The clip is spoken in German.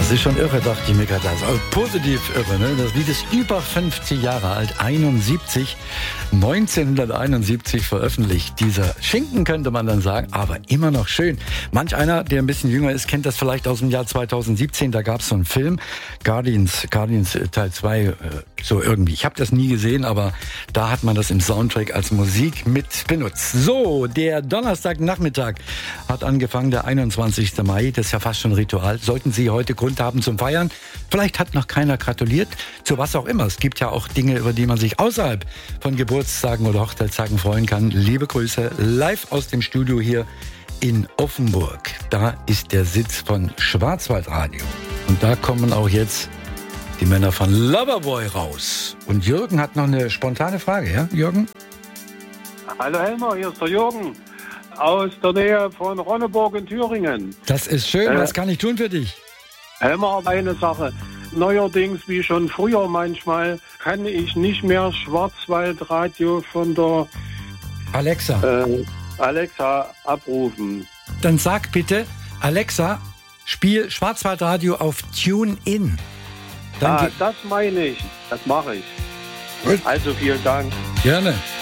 Das ist schon irre, dachte ich mir gerade. Also positiv irre, ne? Das Lied ist über 50 Jahre alt, 1971 veröffentlicht. Dieser Schinken könnte man dann sagen, aber immer noch schön. Manch einer, der ein bisschen jünger ist, kennt das vielleicht aus dem Jahr 2017. Da gab es so einen Film, Guardians Teil 2, so irgendwie. Ich habe das nie gesehen, aber da hat man das im Soundtrack als Musik mit benutzt. So, der Donnerstagnachmittag hat angefangen, der 21. Mai. Das ist ja fast schon ein Ritual. Sollten Sie heute Grund haben zum Feiern? Vielleicht hat noch keiner gratuliert, zu was auch immer. Es gibt ja auch Dinge, über die man sich außerhalb von Geburtstagen oder Hochzeitstagen freuen kann. Liebe Grüße, live aus dem Studio hier in Offenburg. Da ist der Sitz von Schwarzwaldradio. Und da kommen auch jetzt die Männer von Loverboy raus. Und Jürgen hat noch eine spontane Frage, ja, Jürgen? Hallo Helmer, hier ist der Jürgen aus der Nähe von Ronneburg in Thüringen. Das ist schön, was kann ich tun für dich? Helmer, eine Sache. Neuerdings, wie schon früher manchmal, kann ich nicht mehr Schwarzwaldradio von der Alexa abrufen. Dann sag bitte, Alexa, spiel Schwarzwaldradio auf TuneIn. Das meine ich. Das mache ich. Gut. Also vielen Dank. Gerne.